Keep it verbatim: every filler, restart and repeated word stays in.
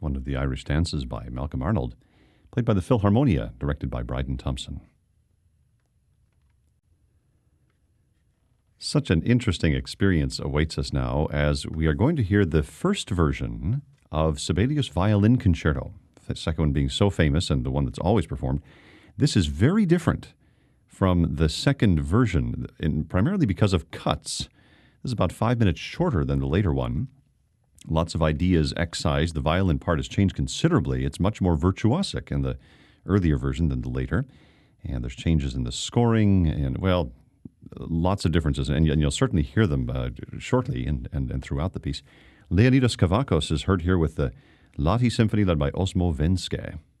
one of the Irish dances by Malcolm Arnold, played by the Philharmonia, directed by Bryden Thompson. Such an interesting experience awaits us now as we are going to hear the first version of Sibelius Violin Concerto, the second one being so famous and the one that's always performed. This is very different from the second version, in, primarily because of cuts. This is about five minutes shorter than the later one. Lots of ideas excised. The violin part has changed considerably. It's much more virtuosic in the earlier version than the later. And there's changes in the scoring and, well, lots of differences. And you'll certainly hear them uh, shortly and, and, and throughout the piece. Leonidas Kavakos is heard here with the Lahti Symphony led by Osmo Venske.